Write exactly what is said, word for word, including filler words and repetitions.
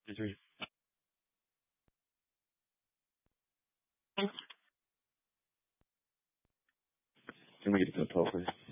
Three. Can we get to the twelve, please?